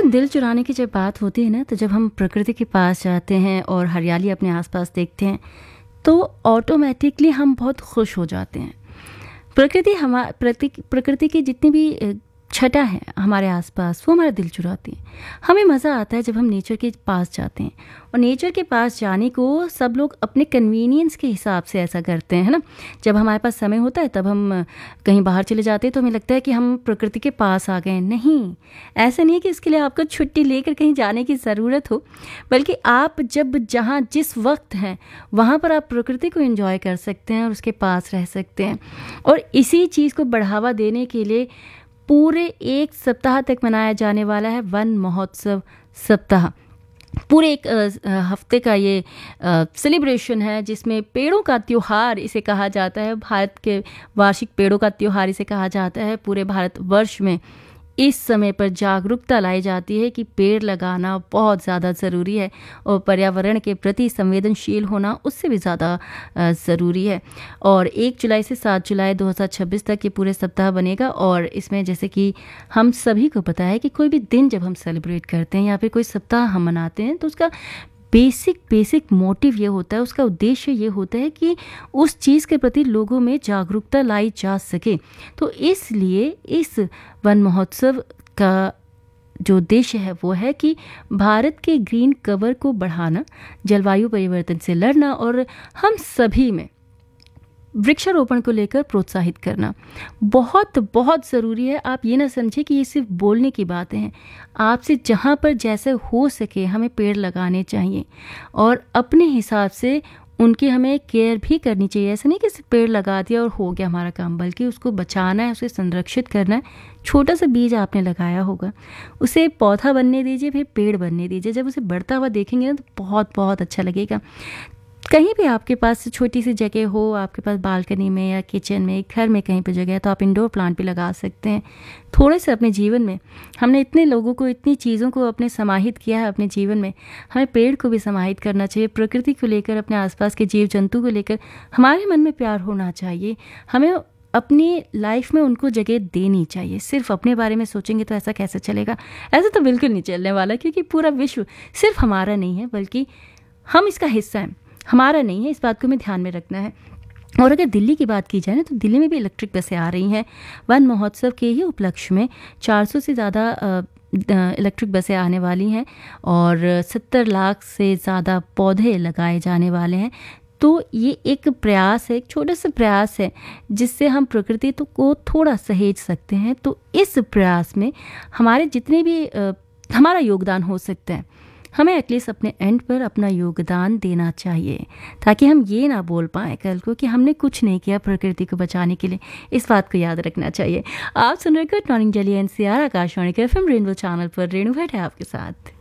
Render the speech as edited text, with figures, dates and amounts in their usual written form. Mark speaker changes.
Speaker 1: दिल चुराने की जब बात होती है ना, तो जब हम प्रकृति के पास जाते हैं और हरियाली अपने आसपास देखते हैं तो ऑटोमेटिकली हम बहुत खुश हो जाते हैं। प्रकृति की जितनी भी छटा है हमारे आसपास, वो हमारा दिल चुराती है। हमें मज़ा आता है जब हम नेचर के पास जाते हैं, और नेचर के पास जाने को सब लोग अपने कन्वीनियंस के हिसाब से ऐसा करते हैं, है ना। जब हमारे पास समय होता है तब हम कहीं बाहर चले जाते हैं तो हमें लगता है कि हम प्रकृति के पास आ गए हैं। नहीं, ऐसा नहीं है कि इसके लिए आपको छुट्टी लेकर कहीं जाने की ज़रूरत हो, बल्कि आप जब जहाँ जिस वक्त हैं वहाँ पर आप प्रकृति को एंजॉय कर सकते हैं और उसके पास रह सकते हैं। और इसी चीज़ को बढ़ावा देने के लिए पूरे 1 सप्ताह तक मनाया जाने वाला है वन महोत्सव सप्ताह। पूरे एक हफ्ते का ये सेलिब्रेशन है, जिसमें पेड़ों का त्योहार इसे कहा जाता है। भारत के वार्षिक पेड़ों का त्योहार इसे कहा जाता है। पूरे भारतवर्ष में इस समय पर जागरूकता लाई जाती है कि पेड़ लगाना बहुत ज़्यादा ज़रूरी है, और पर्यावरण के प्रति संवेदनशील होना उससे भी ज़्यादा ज़रूरी है। और 1 जुलाई से 7 जुलाई 2026 तक ये पूरे सप्ताह बनेगा। और इसमें जैसे कि हम सभी को पता है कि कोई भी दिन जब हम सेलिब्रेट करते हैं या फिर कोई सप्ताह हम मनाते हैं तो उसका बेसिक मोटिव ये होता है, उसका उद्देश्य ये होता है कि उस चीज़ के प्रति लोगों में जागरूकता लाई जा सके। तो इसलिए इस वन महोत्सव का जो उद्देश्य है वो है कि भारत के ग्रीन कवर को बढ़ाना, जलवायु परिवर्तन से लड़ना और हम सभी में वृक्षारोपण को लेकर प्रोत्साहित करना बहुत बहुत ज़रूरी है। आप ये ना समझें कि ये सिर्फ बोलने की बातें हैं। आपसे जहाँ पर जैसे हो सके हमें पेड़ लगाने चाहिए, और अपने हिसाब से उनकी हमें केयर भी करनी चाहिए। ऐसा नहीं कि सिर्फ पेड़ लगा दिया और हो गया हमारा काम, बल्कि उसको बचाना है, उसे संरक्षित करना है। छोटा सा बीज आपने लगाया होगा, उसे पौधा बनने दीजिए, फिर पेड़ बनने दीजिए। जब उसे बढ़ता हुआ देखेंगे ना तो बहुत बहुत अच्छा लगेगा। कहीं भी आपके पास छोटी सी जगह हो, आपके पास बालकनी में या किचन में, घर में कहीं पर जगह है, तो आप इंडोर प्लांट भी लगा सकते हैं। थोड़े से अपने जीवन में हमने इतने लोगों को, इतनी चीज़ों को अपने समाहित किया है अपने जीवन में, हमें पेड़ को भी समाहित करना चाहिए। प्रकृति को लेकर, अपने आसपास के जीव जंतु को लेकर हमारे मन में प्यार होना चाहिए। हमें अपनी लाइफ में उनको जगह देनी चाहिए। सिर्फ अपने बारे में सोचेंगे तो ऐसा कैसे चलेगा? ऐसा तो बिल्कुल नहीं चलने वाला, क्योंकि पूरा विश्व सिर्फ हमारा नहीं है, बल्कि हम इसका हिस्सा हैं, हमारा नहीं है। इस बात को हमें ध्यान में रखना है। और अगर दिल्ली की बात की जाए ना, तो दिल्ली में भी इलेक्ट्रिक बसें आ रही हैं। वन महोत्सव के ही उपलक्ष्य में 400 से ज़्यादा इलेक्ट्रिक बसें आने वाली हैं, और 70 लाख से ज़्यादा पौधे लगाए जाने वाले हैं। तो ये एक प्रयास है, एक छोटा सा प्रयास है, जिससे हम प्रकृति को थोड़ा सहेज सकते हैं। तो इस प्रयास में हमारे जितने भी हमारा योगदान हो सकता है, हमें एटलीस्ट अपने एंड पर अपना योगदान देना चाहिए, ताकि हम ये ना बोल पाएँ कल को कि हमने कुछ नहीं किया प्रकृति को बचाने के लिए। इस बात को याद रखना चाहिए। आप सुन रहे good morning Delhi, NCR Akashvani के FM रेनबो चैनल पर। रेणु भट्ट है आपके साथ।